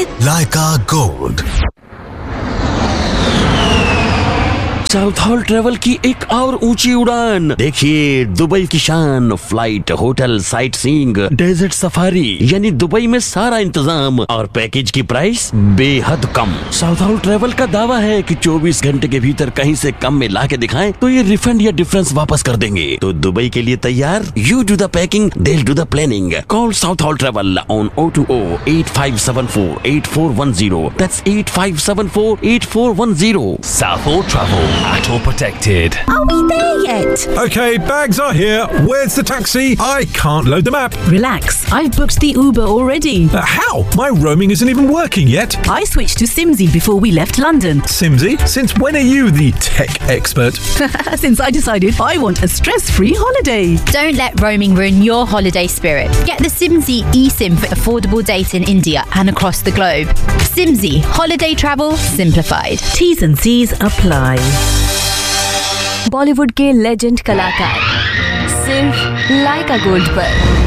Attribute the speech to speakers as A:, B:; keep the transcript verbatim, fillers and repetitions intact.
A: Laika Gold।
B: South hall travel की एक और ऊंची उड़ान। देखिए दुबई की शान, flight, hotel, sight seeing, desert safari, यानी दुबई में सारा इंतजाम और पैकेज की प्राइस बेहद कम। साउथ हॉल ट्रेवल का दावा है कि चौबीस घंटे के भीतर कहीं से कम में ला के दिखाएं तो ये रिफंड या डिफरेंस वापस कर देंगे। तो दुबई के लिए तैयार? You do the packing, they'll do the planning. Call South Hall Travel on zero two zero eight five seven four eight four one zero. That's eight five seven four eight four one zero.
C: South Hall Travel. At all protected.
D: Are we there yet?
E: Okay, bags are here. Where's the taxi? I can't load the map.
D: Relax, I've booked the Uber already.
E: Uh, how? My roaming isn't even working yet.
D: I switched to Simsy before we left London.
E: Simsy? Since when are you the tech expert?
D: Since I decided I want a stress-free holiday.
F: Don't let roaming ruin your holiday spirit. Get the Simsy eSIM for affordable data in India and across the globe. Simsy, holiday travel simplified.
D: T's and C's apply.
G: Bollywood के legend कलाकार सिर्फ लाइका gold पर।